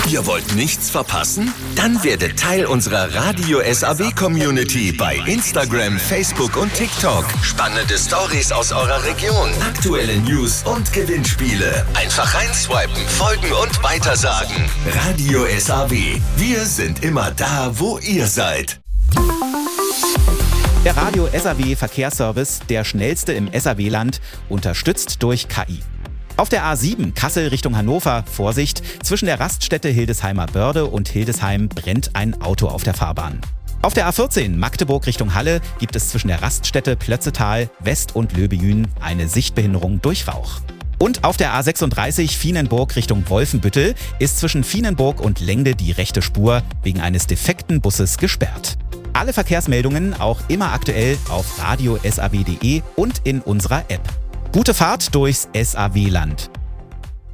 Ihr wollt nichts verpassen? Dann werdet Teil unserer Radio SAW Community bei Instagram, Facebook und TikTok. Spannende Stories aus eurer Region, aktuelle News und Gewinnspiele. Einfach reinswipen, folgen und weitersagen. Radio SAW. Wir sind immer da, wo ihr seid. Der Radio SAW Verkehrsservice, der schnellste im SAW-Land, unterstützt durch KI. Auf der A7 Kassel Richtung Hannover, Vorsicht, zwischen der Raststätte Hildesheimer Börde und Hildesheim brennt ein Auto auf der Fahrbahn. Auf der A14 Magdeburg Richtung Halle gibt es zwischen der Raststätte Plötzetal, West und Löbejün eine Sichtbehinderung durch Rauch. Und auf der A36 Vienenburg Richtung Wolfenbüttel ist zwischen Vienenburg und Lengde die rechte Spur wegen eines defekten Busses gesperrt. Alle Verkehrsmeldungen auch immer aktuell auf radiosaw.de und in unserer App. Gute Fahrt durchs SAW-Land.